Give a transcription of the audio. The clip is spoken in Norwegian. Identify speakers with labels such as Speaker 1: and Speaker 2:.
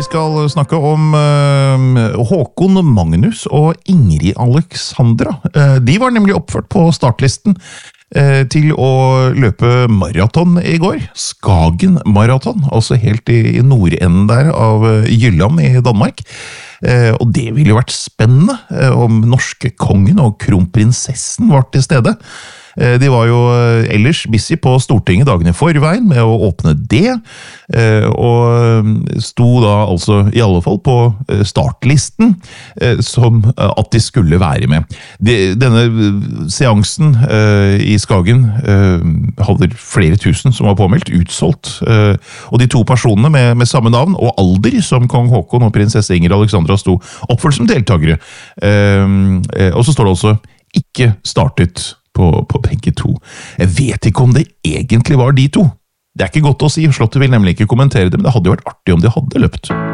Speaker 1: skal snakke om Håkon Magnus og Ingrid Alexandra. De var nemlig oppført på startlisten til å løpe maraton i går. Skagen maraton, altså helt i nordenden der av Jylland i Danmark. Og det ville jo vært spennende om norske kongen og kronprinsessen var til stede. De var jo ellers busy på Stortinget dagene i forveien med å åpne det, og sto da altså i alle fall på startlisten som at de skulle være med. Denne seansen i Skagen hadde flere tusen som var påmeldt, utsolgt, og de to personene med samme navn og alder som kong Håkon og prinsesse Ingrid Alexandra sto oppført som deltagere. Og så står det også ikke startet på begge to. Jeg vet ikke om det egentlig var de to. Det er ikke godt å si, Slottet vil nemlig ikke kommentere det, men det hadde jo vært artig om de hadde løpt.